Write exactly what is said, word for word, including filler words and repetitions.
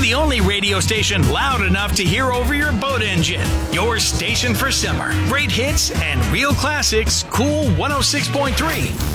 the only radio station loud enough to hear over your boat engine. Your station for summer. Great hits and real classics, Cool one oh six point three.